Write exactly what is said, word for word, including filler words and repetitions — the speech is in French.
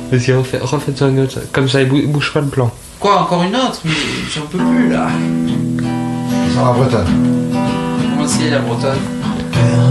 Vas-y, refais, refaites-en une autre. Comme ça, il bou- bouge pas le plan. Quoi, encore une autre? Mais j'en peux plus là. Sur la bretonne. Comment c'est la bretonne?